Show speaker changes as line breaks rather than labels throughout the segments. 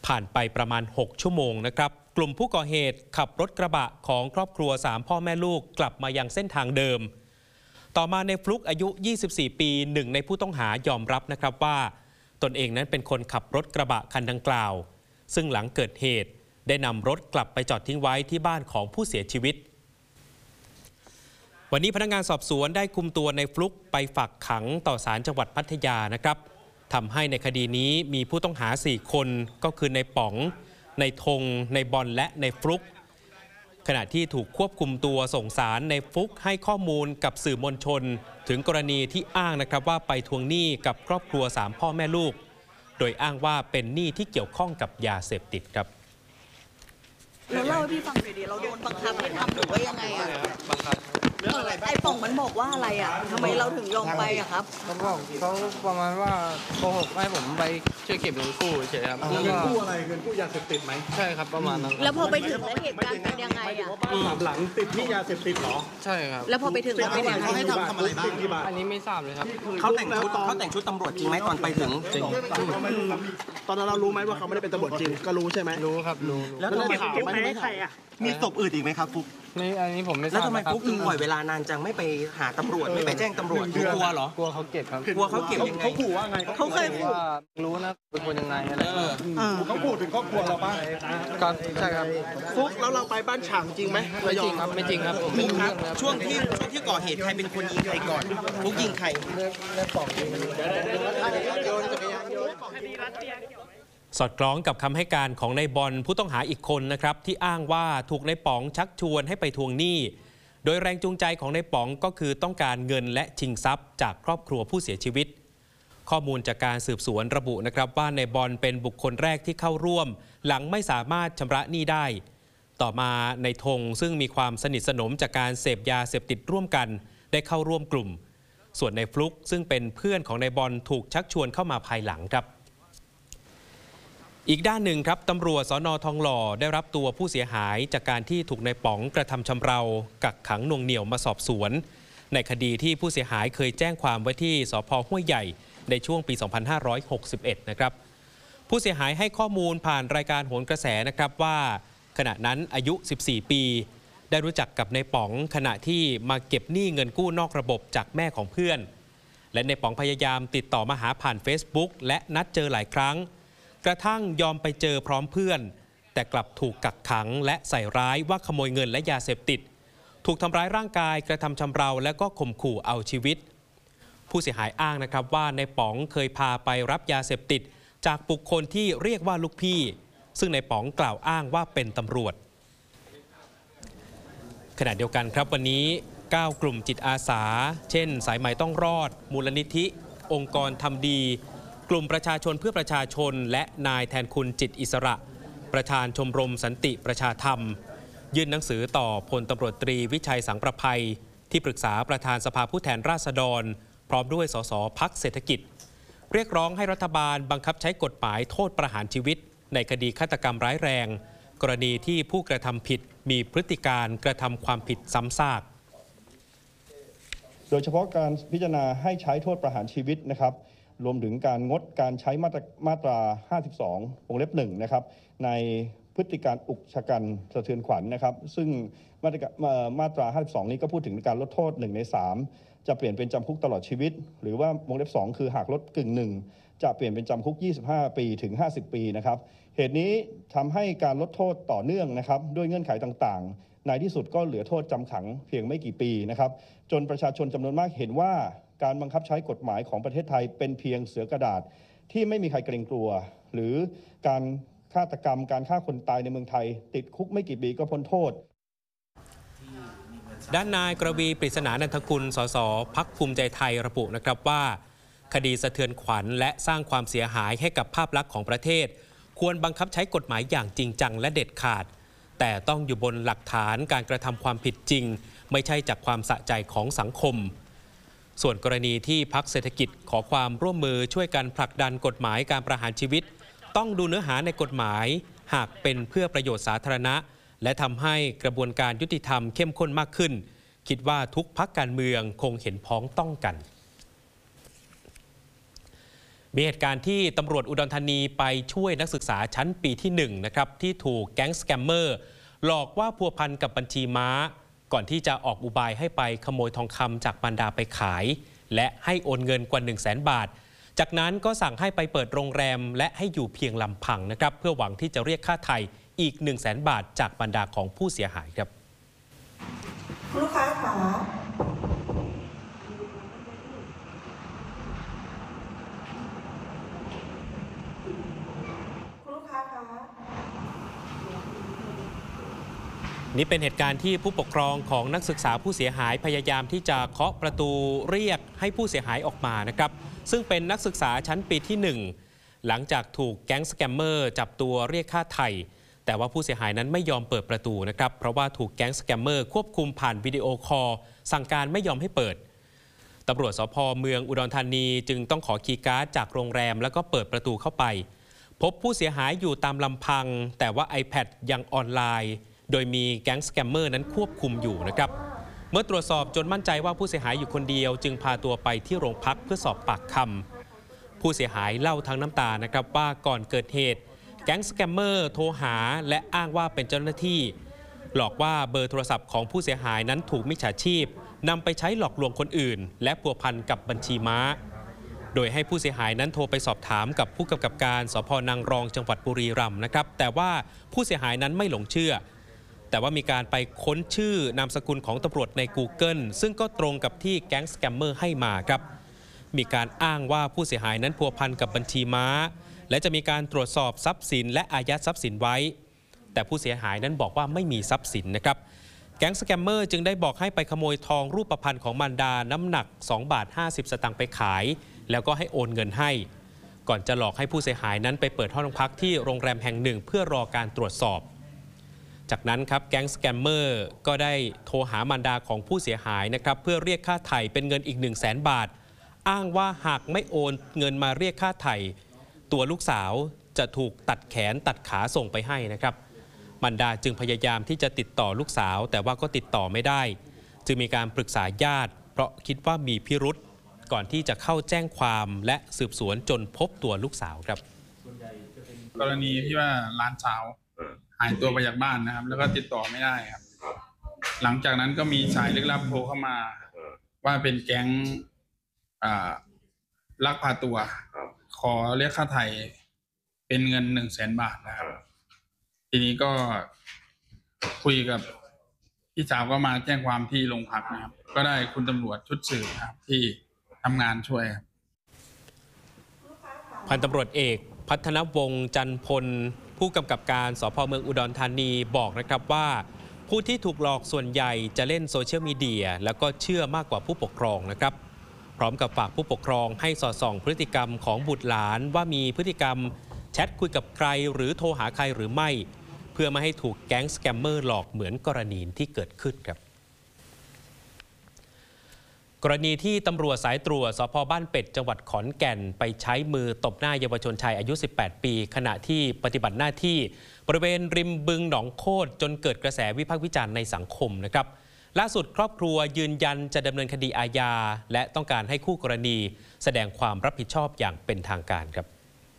ผ่านไปประมาณ6ชั่วโมงนะครับกลุ่มผู้ก่อเหตุขับรถกระบะของครอบครัว3พ่อแม่ลูกกลับมายังเส้นทางเดิมต่อมาในฟลุกอายุ24ปีหนึ่งในผู้ต้องหายอมรับนะครับว่าตนเองนั้นเป็นคนขับรถกระบะคันดังกล่าวซึ่งหลังเกิดเหตุได้นำรถกลับไปจอดทิ้งไว้ที่บ้านของผู้เสียชีวิตวันนี้พนักงานสอบสวนได้คุมตัวในฟลุกไปฝากขังต่อศาลจังหวัดพัทยานะครับทำให้ในคดีนี้มีผู้ต้องหา4คนก็คือในป๋องในธงในบอลและในฟลุกขณะที่ถูกควบคุมตัวส่งศาลในฟลุกให้ข้อมูลกับสื่อมวลชนถึงกรณีที่อ้างนะครับว่าไปทวงหนี้กับครอบครัว3พ่อแม่ลูกโดยอ้างว่าเป็นหนี้ที่เกี่ยวข้องกับยาเสพติดครับ
เราเล่าให้พี่ฟังหน่อยดิเราโดนบังคับให้ทำหรือว่ายังไงอะ
บังคับ
เรื่องอะไรไอ้ป่องมันบอกว่าอะไรอะทำไมเราถึงยอมไปอะครับ
เขาบอกเขาประมาณว่าโกหกให้ผมไปช่วยเก็บเงินกู้เฉยครับ
เงินกู้อะไรเงินกู้ยาเสพติดไหม
ใช่ครับประมาณนั้น
แล้วพอไปถึงแล้วเหตุการณ์เป็นยังไงอะ
หลังติดหนี้ยาเสพติดเหรอ
ใช่ครับ
แล้วพอไปถึงแล้วเป็นยังไง
เขาให้ทำอะไรบ้าง
อันนี้ไม่ทราบเลยครับ
เขาแต่งชุดตำรวจจริงไหมตอนไปถึง
จริง
ตอนนั้นเรารู้ไหมว่าเขาไม่ได้เป็นตำรวจจริงก็รู้ใช่ไหม
รู้ครับรู้
แล้วทำไมฟุกไม่ใครอ่ะมีศพอื่นอีกไหมครับฟุก
ไม่อันนี้ผมไม่ทราบ
แล้วทำไมฟุกถึงปล่อยเวลานานจังไม่ไปหาตำรวจไม่ไปแจ้งตำรวจกลัวเหรอก
ลัวเขาเก็บครับ
กลัวเขาเก็บยังไง
เขาขู่ว่าไง
เขาเคยขู่
ว่ารู้นะเป็นคนยังไงอะไร
เขาขู่ถึงครอบครัวเราป่ะ
ก็ใช่ครับ
ฟุกแล้วเราไปบ้านฉางจริงไหม
ไม่จริงครับไม่จริงครับผมไม่รู้เรื่องครับ
ช่วงที่ก่อเหตุใครเป็นคนยิงใครก่อนฟุกยิงใคร
สอดคล้องกับคำให้การของนายบอลผู้ต้องหาอีกคนนะครับที่อ้างว่าถูกนายป๋องชักชวนให้ไปทวงหนี้โดยแรงจูงใจของนายป๋องก็คือต้องการเงินและชิงทรัพย์จากครอบครัวผู้เสียชีวิตข้อมูลจากการสืบสวนระบุนะครับว่านายบอลเป็นบุคคลแรกที่เข้าร่วมหลังไม่สามารถชำระหนี้ได้ต่อมาในธงซึ่งมีความสนิทสนมจากการเสพยาเสพติดร่วมกันได้เข้าร่วมกลุ่มส่วนในฟลุกซึ่งเป็นเพื่อนของนายบอลถูกชักชวนเข้ามาภายหลังครับอีกด้านหนึ่งครับตำรวจสน.ทองหล่อได้รับตัวผู้เสียหายจากการที่ถูกนายป๋องกระทำชำเรากักขังหน่วงเหนี่ยวมาสอบสวนในคดีที่ผู้เสียหายเคยแจ้งความไว้ที่สภ.ห้วยใหญ่ในช่วงปี 2561 นะครับผู้เสียหายให้ข้อมูลผ่านรายการโหนกระแสนะครับว่าขณะนั้นอายุ 14 ปีได้รู้จักกับนายป๋องขณะที่มาเก็บหนี้เงินกู้นอกระบบจากแม่ของเพื่อนและนายป๋องพยายามติดต่อมาหาผ่าน Facebook และนัดเจอหลายครั้งกระทั่งยอมไปเจอพร้อมเพื่อนแต่กลับถูกกักขังและใส่ร้ายว่าขโมยเงินและยาเสพติดถูกทำร้ายร่างกายกระทำชำเราและก็ข่มขู่เอาชีวิตผู้เสียหายอ้างนะครับว่านายป๋องเคยพาไปรับยาเสพติดจากบุคคลที่เรียกว่าลูกพี่ซึ่งนายป๋องกล่าวอ้างว่าเป็นตำรวจขณะเดียวกันครับวันนี้9กลุ่มจิตอาสาเช่นสายไหมต้องรอดมูลนิธิองค์กรทำดีกลุ่มประชาชนเพื่อประชาชนและนายแทนคุณจิตอิสระประธานชมรมสันติประชาธรรมยื่นหนังสือต่อพลตำรวจตรีวิชัยสังประภัยที่ปรึกษาประธานสภาผู้แทนราษฎรพร้อมด้วยสสพรรคเศรษฐกิจเรียกร้องให้รัฐบาลบังคับใช้กฎหมายโทษประหารชีวิตในคดีฆาตกรรมร้ายแรงกรณีที่ผู้กระทำผิดมีพฤติการกระทำความผิดซ้ำซาก
โดยเฉพาะการพิจารณาให้ใช้โทษประหารชีวิตนะครับรวมถึงการงดการใช้มาตรา 52 วงเล็บ 1 นะครับในพฤติการอุกชะกันสะเทือนขวัญนะครับซึ่งมาตรา 52 นี้ก็พูดถึงการลดโทษ 1 ใน 3 จะเปลี่ยนเป็นจำคุกตลอดชีวิตหรือว่าวงเล็บ 2 คือหากลดกึ่งหนึ่งจะเปลี่ยนเป็นจำคุก 25 ปีถึง 50 ปีนะครับเหตุนี้ทำให้การลดโทษต่อเนื่องนะครับด้วยเงื่อนไขต่างๆในที่สุดก็เหลือโทษจำขังเพียงไม่กี่ปีนะครับจนประชาชนจำนวนมากเห็นว่าการบังคับใช้กฎหมายของประเทศไทยเป็นเพียงเสือกระดาษที่ไม่มีใครเกรงกลัวหรือการฆาตกรรมการฆ่าคนตายในเมืองไทยติดคุกไม่กี่ปีก็พ้นโทษ
ด้านนายกระวีปริศนานันทกุลสสพรรคภูมิใจไทยระบุนะครับว่าคดีสะเทือนขวัญและสร้างความเสียหายให้กับภาพลักษณ์ของประเทศควรบังคับใช้กฎหมายอย่างจริงจังและเด็ดขาดแต่ต้องอยู่บนหลักฐานการกระทำความผิดจริงไม่ใช่จากความสะใจของสังคมส่วนกรณีที่พรรคเศรษฐกิจขอความร่วมมือช่วยกันผลักดันกฎหมายการประหารชีวิตต้องดูเนื้อหาในกฎหมายหากเป็นเพื่อประโยชน์สาธารณะและทำให้กระบวนการยุติธรรมเข้มข้นมากขึ้นคิดว่าทุกพรรคการเมืองคงเห็นพ้องต้องกันมีเหตุการณ์ที่ตำรวจอุดรธานีไปช่วยนักศึกษาชั้นปีที่1นะครับที่ถูกแก๊งสแกมเมอร์หลอกว่าพัวพันกับบัญชีม้าก่อนที่จะออกอุบายให้ไปขโมยทองคำจากมารดาไปขายและให้โอนเงินกว่า 100,000 บาทจากนั้นก็สั่งให้ไปเปิดโรงแรมและให้อยู่เพียงลำพังนะครับเพื่อหวังที่จะเรียกค่าไถ่อีก 100,000 บาทจากบรรดาของผู้เสียหายครับ
ลูกค้าคะ
นี่เป็นเหตุการณ์ที่ผู้ปกครองของนักศึกษาผู้เสียหายพยายามที่จะเคาะประตูเรียกให้ผู้เสียหายออกมานะครับซึ่งเป็นนักศึกษาชั้นปีที่1หลังจากถูกแก๊งสแกมเมอร์จับตัวเรียกค่าไถ่แต่ว่าผู้เสียหายนั้นไม่ยอมเปิดประตูนะครับเพราะว่าถูกแก๊งสแกมเมอร์ควบคุมผ่านวิดีโอคอลสั่งการไม่ยอมให้เปิดตำรวจสภ.เมืองอุดรธานีจึงต้องขอคีย์การ์ดจากโรงแรมแล้วก็เปิดประตูเข้าไปพบผู้เสียหายอยู่ตามลำพังแต่ว่า iPad ยังออนไลน์โดยมีแก๊งสแกมเมอร์นั้นควบคุมอยู่นะครับเมื่อตรวจสอบจนมั่นใจว่าผู้เสียหายอยู่คนเดียวจึงพาตัวไปที่โรงพักเพื่อสอบปากคำผู้เสียหายเล่าทั้งน้ำตานะครับว่าก่อนเกิดเหตุแก๊งสแกมเมอร์โทรหาและอ้างว่าเป็นเจ้าหน้าที่หลอกว่าเบอร์โทรศัพท์ของผู้เสียหายนั้นถูกมิจฉาชีพนำไปใช้หลอกลวงคนอื่นและพัวพันกับบัญชีม้าโดยให้ผู้เสียหายนั้นโทรไปสอบถามกับผู้กำกับการสภ.นางรองจังหวัดบุรีรัมย์นะครับแต่ว่าผู้เสียหายนั้นไม่หลงเชื่อแต่ว่ามีการไปค้นชื่อนามสกุลของตำรวจใน Google ซึ่งก็ตรงกับที่แก๊งสแกมเมอร์ให้มาครับมีการอ้างว่าผู้เสียหายนั้นพัวพันกับบัญชีม้าและจะมีการตรวจสอบทรัพย์สินและอายัดทรัพย์สินไว้แต่ผู้เสียหายนั้นบอกว่าไม่มีทรัพย์สินนะครับแก๊งสแกมเมอร์จึงได้บอกให้ไปขโมยทองรูปพรรณของมารดาน้ำหนัก2.50 บาทไปขายแล้วก็ให้โอนเงินให้ก่อนจะหลอกให้ผู้เสียหายนั้นไปเปิดห้องพักที่โรงแรมแห่งหนึ่งเพื่อรอการตรวจสอบจากนั้นครับแก๊งสแกมเมอร์ก็ได้โทรหามารดาของผู้เสียหายนะครับเพื่อเรียกค่าไถ่เป็นเงินอีก 100,000 บาทอ้างว่าหากไม่โอนเงินมาเรียกค่าไถ่ตัวลูกสาวจะถูกตัดแขนตัดขาส่งไปให้นะครับมารดาจึงพยายามที่จะติดต่อลูกสาวแต่ว่าก็ติดต่อไม่ได้จึงมีการปรึกษาญาติเพราะคิดว่ามีพิรุธก่อนที่จะเข้าแจ้งความและสืบสวนจนพบตัวลูกสาวครับ
กรณีที่ว่าหลานสาวหายตัวไปจากบ้านนะครับแล้วก็ติดต่อไม่ได้ครับหลังจากนั้นก็มีสายลึกลับโทรเข้ามาว่าเป็นแก๊งลักพาตัวขอเรียกค่าไถ่เป็นเงิน 100,000 บาทนะครับทีนี้ก็คุยกับพี่สาวก็มาแจ้งความที่โรงพักนะครับก็ได้คุณตำรวจชุดสืบครับที่ทำงานช่วยครับ
พันตำรวจเอกพัฒนวงศ์จันพลผู้กำกับการสภ.เมืองอุดรธานีบอกนะครับว่าผู้ที่ถูกหลอกส่วนใหญ่จะเล่นโซเชียลมีเดียแล้วก็เชื่อมากกว่าผู้ปกครองนะครับพร้อมกับฝากผู้ปกครองให้สอดส่องพฤติกรรมของบุตรหลานว่ามีพฤติกรรมแชทคุยกับใครหรือโทรหาใครหรือไม่เพื่อไม่ให้ถูกแก๊งสแกมเมอร์หลอกเหมือนกรณีที่เกิดขึ้นครับกรณีที่ตำรวจสายตรวจสภ.บ้านเป็ดจังหวัดขอนแก่นไปใช้มือตบหน้าเยาวชนชายอายุ 18 ปีขณะที่ปฏิบัติหน้าที่บริเวณริมบึงหนองโคตรจนเกิดกระแสวิพากษ์วิจารณ์ในสังคมนะครับล่าสุดครอบครัวยืนยันจะดำเนินคดีอาญาและต้องการให้คู่กรณีแสดงความรับผิดชอบอย่างเป็นทางการครับ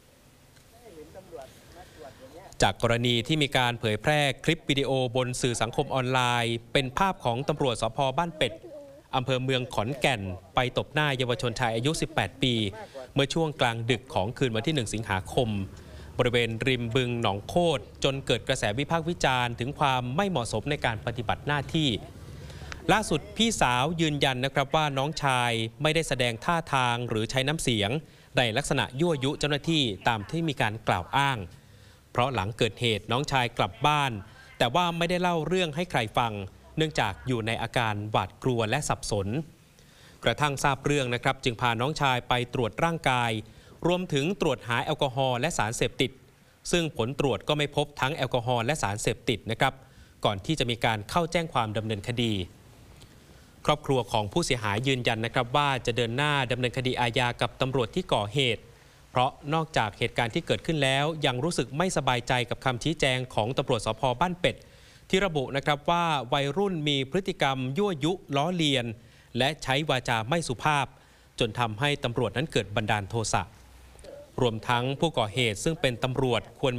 จากกรณีที่มีการเผยแพร่คลิปวิดีโอบนสื่อสังคมออนไลน์เป็นภาพของตำรวจสภ.บ้านเป็ดอำเภอเมืองขอนแก่นไปตบหน้าเยาวชนชายอายุ 18 ปีเมื่อช่วงกลางดึกของคืนวันที่ 1 สิงหาคมบริเวณริมบึงหนองโคตรจนเกิดกระแสวิพากษ์วิจารณ์ถึงความไม่เหมาะสมในการปฏิบัติหน้าที่ล่าสุดพี่สาวยืนยันนะครับว่าน้องชายไม่ได้แสดงท่าทางหรือใช้น้ำเสียงในลักษณะยั่วยุเจ้าหน้าที่ตามที่มีการกล่าวอ้างเพราะหลังเกิดเหตุน้องชายกลับบ้านแต่ว่าไม่ได้เล่าเรื่องให้ใครฟังเนื่องจากอยู่ในอาการหวาดกลัวและสับสนกระทั่งทราบเรื่องนะครับจึงพาน้องชายไปตรวจร่างกายรวมถึงตรวจหาแอลกอฮอล์และสารเสพติดซึ่งผลตรวจก็ไม่พบทั้งแอลกอฮอล์และสารเสพติดนะครับก่อนที่จะมีการเข้าแจ้งความดำเนินคดีครอบครัวของผู้เสียหายยืนยันนะครับว่าจะเดินหน้าดำเนินคดีอาญากับตำรวจที่ก่อเหตุเพราะนอกจากเหตุการณ์ที่เกิดขึ้นแล้วยังรู้สึกไม่สบายใจกับคำชี้แจงของตำรวจสภ.บ้านเป็ดที่ระบุนะครับว่าวัยรุ่นมีพฤติกรรมยั่วยุล้อเลียนและใช้วาจาไม่สุภาพจนทำให้ตำรวจนั้นเกิดบันดาลโทสะรวมทั้งผู้ก่อเหตุซึ่งเป็นตำรวจควร